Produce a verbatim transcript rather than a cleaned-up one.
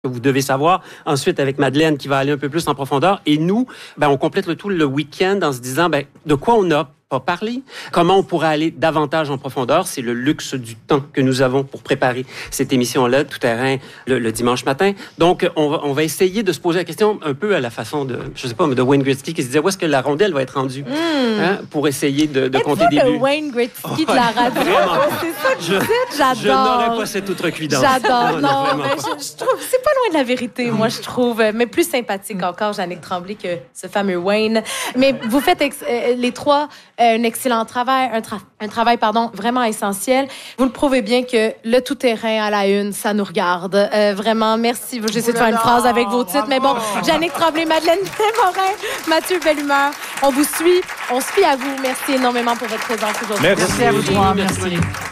que vous devez savoir. Ensuite, avec Madeleine qui va aller un peu plus en profondeur. Et nous, ben, on complète le tout le week-end en se disant ben, de quoi on a pas parlé, comment on pourrait aller davantage en profondeur. C'est le luxe du temps que nous avons pour préparer cette émission-là, Tout terrain, le, le dimanche matin. Donc, on va, on va essayer de se poser la question un peu à la façon de, je sais pas, de Wayne Gretzky qui se disait où est-ce que la rondelle va être rendue mm. hein, pour essayer de, de compter des buts. buts. Le Wayne Gretzky de la radio, c'est ça que je, vous dites, j'adore. Je n'aurais pas cette outrecuidance. J'adore, non, non mais je, je trouve, c'est pas loin de la vérité, moi, je trouve, mais plus sympathique encore, Jannick Tremblay, que ce fameux Wayne. Mais vous faites ex- euh, les trois euh, un excellent travail. Un, tra- un travail pardon, vraiment essentiel. Vous le prouvez bien que le tout-terrain à la une, ça nous regarde. Euh, vraiment, merci. J'essaie de faire une phrase avec vos titres, mais bon, Jannick Tremblay, Madeleine Morin, Mathieu Bellumeur, on vous suit, on se fie à vous. Merci énormément pour votre présence aujourd'hui. Merci, merci à vous trois. Merci. merci.